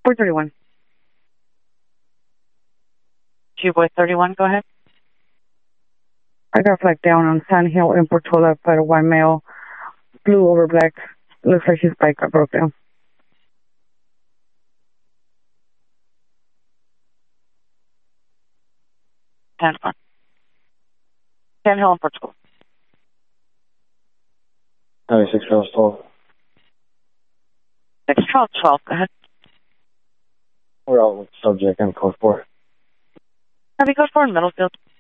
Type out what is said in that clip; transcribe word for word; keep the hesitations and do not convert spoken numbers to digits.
four thirty-one. Two boy thirty-one, go ahead. I got flagged down on Sand Hill in Portola by a white male, blue over black. Looks like his bike got broke down. ten four. Sand Hill in Portola. ninety-six Charles twelve. six Charles twelve, go ahead. We're out with subject and code four. Have you code four in Middlefield?